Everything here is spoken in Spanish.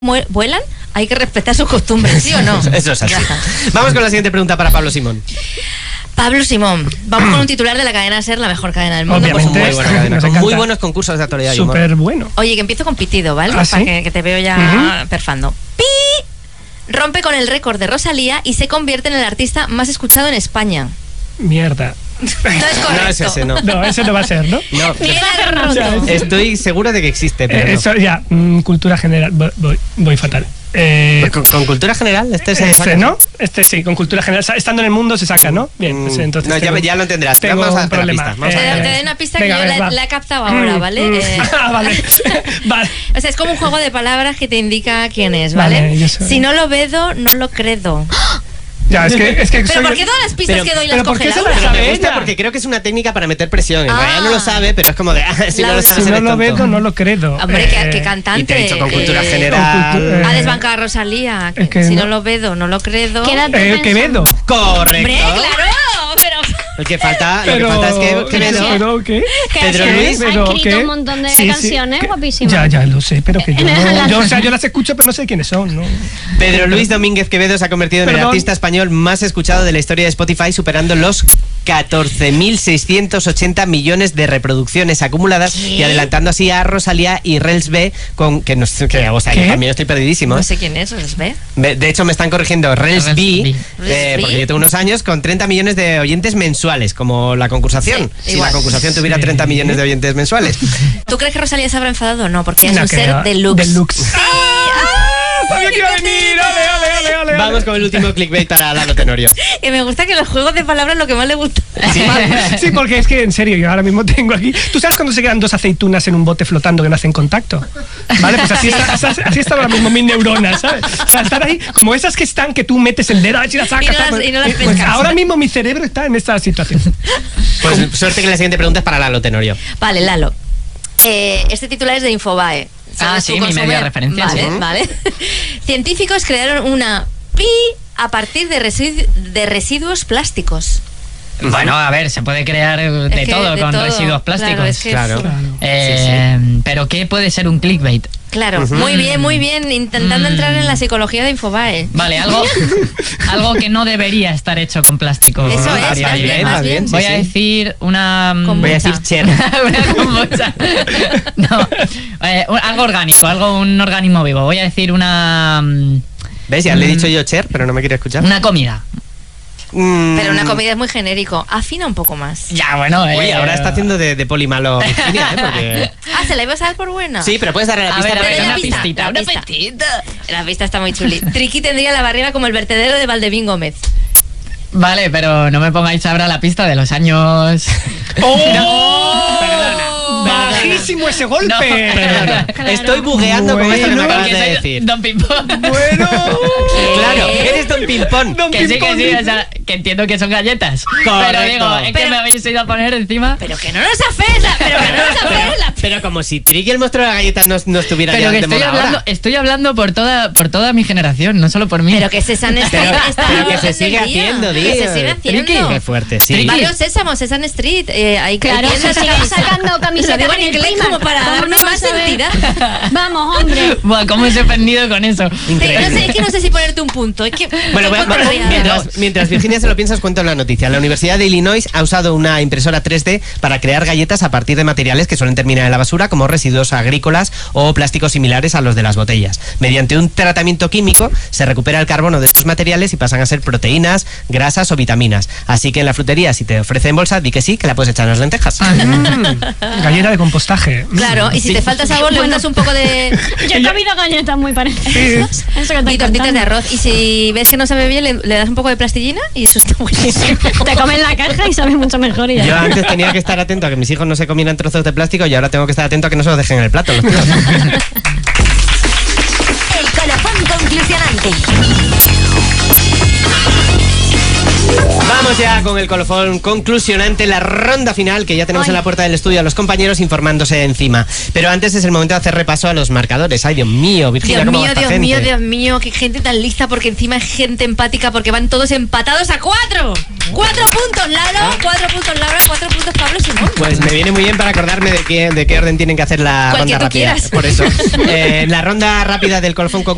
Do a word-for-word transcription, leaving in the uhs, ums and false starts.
vuelan, hay que respetar sus costumbres, ¿sí o no? Eso es así. Vamos con la siguiente pregunta para Pablo Simón. Pablo Simón, vamos con un titular de la cadena SER, la mejor cadena del mundo. Obviamente, muy buena cadena, con muy buenos concursos de actualidad. Súper bueno. Oye, que empiezo con pitido, ¿vale? ¿Ah, sí? Para que, que te veo ya uh-huh. perfando. ¡Pi! Rompe con el récord de Rosalía y se convierte en el artista más escuchado en España. Mierda. No es correcto. No es ese, no. No, ese no va a ser, ¿no? No. Mierda, roto. Estoy seguro de que existe, pero eh, Eso no. ya, mm, cultura general. Voy, voy, voy fatal. Eh, ¿Con, con cultura general? Este es este, ¿no? Este sí, con cultura general. Estando en el mundo se saca, ¿no? Bien, pues entonces. No, tengo, ya, ya lo entenderás. Tengo Vamos a un problema. Vamos Te, a te doy una pista Venga, que yo ver, la, va. la he captado ahora, ¿vale? Mm, Eh, ah, vale. Vale. o sea, es como un juego de palabras que te indica quién es, ¿vale? Vale, yo soy- Si no lo vedo, no lo credo. Ya, es que, es que Pero soy- ¿por qué todas las pistas Pero- que doy las pero ¿por coge qué se Laura? las Pero me sabe gusta ella? porque creo que es una técnica para meter presión. En Ah. realidad no lo sabe, pero es como de, ah, si no lo Laura. sabes, Si no eres lo tonto. veo, no lo credo. Hombre, qué, Eh, qué cantante. Y te he dicho con cultura eh, general. con cultu- Ha eh, desbancado a Rosalía. es que si no. no. lo veo, no lo credo. Eh, Quevedo. Correcto. Hombre, claro, pero... Lo que falta, lo que Pero, falta es que Quevedo. pero, ¿qué? Pedro ¿Qué? Luis. Ha Pero, escrito ¿qué? un montón de Sí, sí, canciones que- guapísimas. Ya, ya lo sé, pero que yo En no. la- Yo, o sea, yo las escucho, pero no sé quiénes son, ¿no? Pedro Luis Domínguez Quevedo se ha convertido en el Perdón. artista español más escuchado de la historia de Spotify, superando los catorce mil seiscientos ochenta millones de reproducciones acumuladas ¿Qué? y adelantando así a Rosalía y Rels B, con que no sé, que, o sea, ¿Qué? yo también estoy perdidísimo. No sé quién es, ¿os ve? Me- De hecho, me están corrigiendo Rels Rels B, B. eh, Rels B. porque yo tengo unos años con treinta millones de oyentes mensuales, como la concursación. Sí, si igual. la concursación tuviera Sí. treinta millones de oyentes mensuales. ¿Tú crees que Rosalía se habrá enfadado o no? Porque es No un creo. ser deluxe. Deluxe. ¡Ah! Sabía que iba a venir, ale, ale, ale, ale, ale. Vamos con el último clickbait para Lalo Tenorio. Que me gusta que los juegos de palabras es lo que más le gusta. Sí, sí, porque es que en serio, yo ahora mismo tengo aquí. ¿Tú sabes cuando se quedan dos aceitunas en un bote flotando que no hacen contacto? Vale, pues así está, así, así están ahora mismo mis neuronas, ¿sabes? O sea, están ahí, como esas que están, que tú metes el dedo a ver si las sacas. Y no las- ¿sabes? y no las Pues pescas. ahora mismo mi cerebro está en esta situación. Pues suerte que la siguiente pregunta es para Lalo Tenorio. Vale, Lalo. Eh, este titular es de Infobae. Ah, ¿Sabes sí, tú mi consumer? media referencia, Vale, sí. vale. Científicos crearon una pi a partir de, residu- de residuos plásticos. Bueno, a ver, se puede crear de Es que todo de con todo. residuos plásticos. Claro, es que Claro. sí. Claro. Eh, Pero ¿qué puede ser un clickbait? Claro, muy bien, muy bien. Intentando Mm. entrar en la psicología de Infobae. Vale, algo, algo que no debería estar hecho con plástico. Eso es, Estaría más bien, más bien. Voy sí, a sí. decir una... mm, Kombucha. Voy a decir cher. una kombucha. No, eh, un- algo orgánico, algo, un organismo vivo. Voy a decir una... mm, ¿Ves? Ya le he dicho yo cher, pero no me quiere escuchar. Una comida. Mm. Pero una comida es muy genérico. Afina un poco más. Ya, bueno... Uy, eh, ahora está haciendo de, de poli malo Virginia, ¿eh? Porque... Ah, ¿se la ibas a dar por buena? Sí, pero puedes darle la A pista ver, a ver, rápida. una la pista, pistita, la una pista. pistita. La pista está muy chuli. Triqui tendría la barriga como el vertedero de Valdevín Gómez. Vale, pero no me pongáis ahora la pista de los años... ¡Oh! Perdona. ¡Bajísimo ese golpe! No, Perdona, Claro. Estoy bugueando con esto que me Bueno. acabas Porque de soy decir. Don Pimpón. Bueno. Claro, eres Don Pimpón. Don Que sí, que Pimpón. sí, o sea, que entiendo que son galletas. Correcto. Pero digo, es que Pero- me habéis ido a poner encima. Pero que no nos afesa, pero que no nos Pero, afesa. pero como si Tricky el monstruo de la galleta no, no estuviera Pero ya que de estoy moda hablando, ahora. estoy hablando por toda, por toda mi generación, no solo por mí. Pero que Sesame Street Pero, está pero a que la se orden sigue del día. haciendo, Que se tío. sigue haciendo. Triqui. Qué fuerte, sí. Triqui. Varios Sésamos, Sesame Street. Eh, hay Claro, hay se tiendas siguen camisa- sacando camisetas Lo digo en en el inglés Primark. como para ¿Cómo darme no más vas a ver? entidad. Vamos, hombre. Buah, cómo os he ofendido con eso. Sí, no sé, es que no sé si ponerte un punto. Es que Bueno, voy a- estoy contrariada. mientras, mientras Virginia se lo piensa, os cuento la noticia. La Universidad de Illinois ha usado una impresora tres D para crear galletas a partir de materiales que suelen terminar en la basura, como residuos agrícolas o plásticos similares a los de las botellas. Mediante un tratamiento químico se recupera el carbono de estos materiales y pasan a ser proteínas, grasas o vitaminas. Así que en la frutería, si te ofrecen bolsa, di que sí, que la puedes echar en las lentejas. Mm, galleta de compostaje. Mm. Claro, y si Sí. te falta sabor, le Bueno. untas un poco de... Yo he comido galletas muy parecidas. Sí. Eso que te y tortitas de arroz. Y si ves que no sabe bien, le, le das un poco de plastillina y eso está buenísimo. Te comes la caja y sabe mucho mejor. Y ya. Yo antes tenía que estar atento a que mis hijos no se comieran trozos de plástico y ahora tengo que estar atento a que no se los dejen en el plato. Los tíos. El colofón conclusionante. Vamos ya con el colofón conclusionante, la ronda final, que ya tenemos Ay. en la puerta del estudio a los compañeros informándose encima. Pero antes es el momento de hacer repaso a los marcadores. Ay, Dios mío, Virginia, Dios ¿cómo mío, va esta Dios gente? mío, Dios mío, qué gente tan lista, porque encima es gente empática, porque van todos empatados a cuatro. Cuatro puntos, Lalo, cuatro puntos, Laura, cuatro puntos, Pablo Simón. Pues me viene muy bien para acordarme de qué, de qué orden tienen que hacer la Cual que ronda tú rápida. quieras. Por eso. Eh, la ronda rápida del colofón conclusionante